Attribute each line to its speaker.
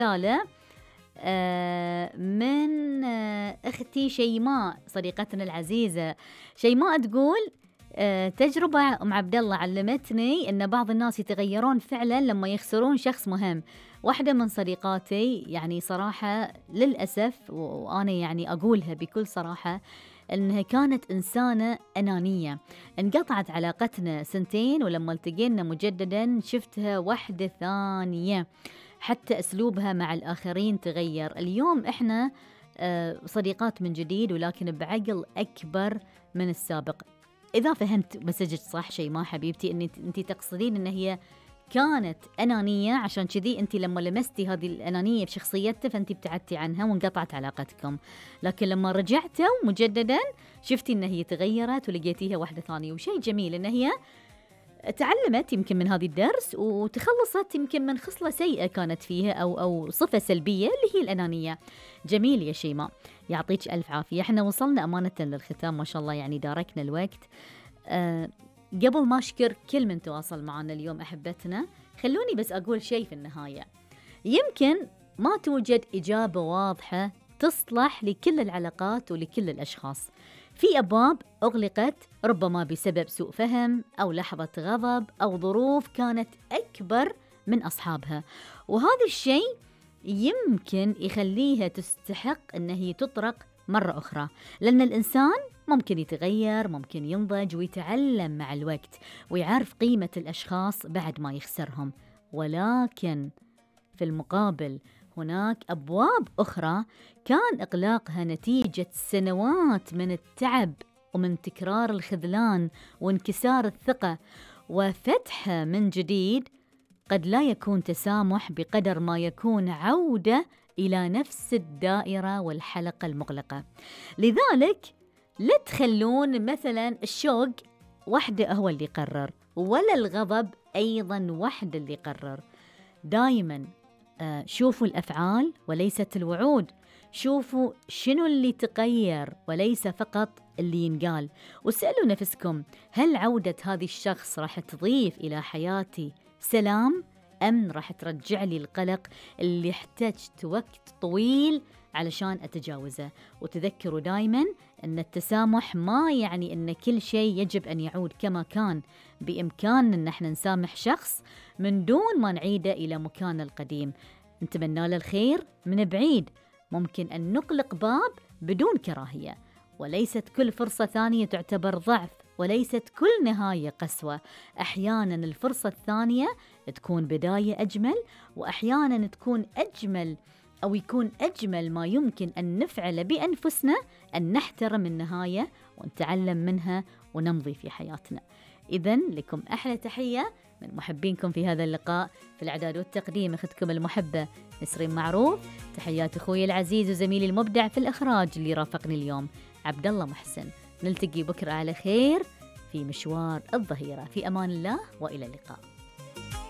Speaker 1: رسالة من أختي شيماء صديقتنا العزيزة. شيماء تقول تجربة أم عبد الله علمتني أن بعض الناس يتغيرون فعلا لما يخسرون شخص مهم. واحدة من صديقاتي يعني صراحة للأسف وأنا يعني أقولها بكل صراحة أنها كانت إنسانة أنانية. انقطعت علاقتنا 2 ولما التقينا مجددا شفتها واحدة ثانية، حتى أسلوبها مع الآخرين تغير. اليوم إحنا صديقات من جديد ولكن بعقل أكبر من السابق. إذا فهمت مسجك صح شيماء حبيبتي، أنت تقصدين أن هي كانت أنانية، عشان كذي أنت لما لمستي هذه الأنانية بشخصيتها فأنت ابتعدتي عنها وانقطعت علاقتكم، لكن لما رجعتوا مجددا شفتي أن هي تغيرت ولقيتيها واحدة ثانية. وشيء جميل أن هي تعلمت يمكن من هذه الدرس وتخلصت يمكن من خصلة سيئة كانت فيها أو صفة سلبية اللي هي الأنانية. جميل يا شيماء، يعطيك ألف عافية. احنا وصلنا أمانة للختام ما شاء الله، يعني داركنا الوقت. قبل ما أشكر كل من تواصل معنا اليوم أحبتنا، خلوني بس أقول شيء في النهاية. يمكن ما توجد إجابة واضحة تصلح لكل العلاقات ولكل الأشخاص. في أبواب أغلقت ربما بسبب سوء فهم أو لحظة غضب أو ظروف كانت أكبر من أصحابها، وهذا الشيء يمكن يخليها تستحق أن هي تطرق مرة أخرى، لأن الإنسان ممكن يتغير، ممكن ينضج ويتعلم مع الوقت ويعرف قيمة الأشخاص بعد ما يخسرهم. ولكن في المقابل هناك أبواب أخرى كان إغلاقها نتيجة سنوات من التعب ومن تكرار الخذلان وانكسار الثقة، وفتحها من جديد قد لا يكون تسامح بقدر ما يكون عودة إلى نفس الدائرة والحلقة المغلقة. لذلك لا تخلون مثلا الشوق وحده هو اللي يقرر، ولا الغضب أيضا وحده اللي يقرر. دايما شوفوا الأفعال وليست الوعود، شوفوا شنو اللي تغير وليس فقط اللي ينقال، وسألوا نفسكم هل عودة هذا الشخص راح تضيف إلى حياتي سلام أم راح ترجع لي القلق اللي احتجت وقت طويل علشان أتجاوزه. وتذكروا دايما أن التسامح ما يعني أن كل شيء يجب أن يعود كما كان. بإمكاننا أن احنا نسامح شخص من دون ما نعيده إلى مكانه القديم. نتمنى له الخير من بعيد. ممكن أن نغلق باب بدون كراهية، وليست كل فرصة ثانية تعتبر ضعف، وليست كل نهاية قسوة. أحيانا الفرصة الثانية تكون بداية أجمل، وأحيانا تكون أجمل أو يكون أجمل ما يمكن أن نفعل بأنفسنا أن نحترم النهاية ونتعلم منها ونمضي في حياتنا. إذن لكم أحلى تحية من محبينكم في هذا اللقاء. في الإعداد والتقديم أختكم المحبة نسرين معروف. تحيات أخوي العزيز وزميلي المبدع في الإخراج اللي رافقني اليوم عبد الله محسن. نلتقي بكرة على خير في مشوار الظهيرة. في أمان الله وإلى اللقاء.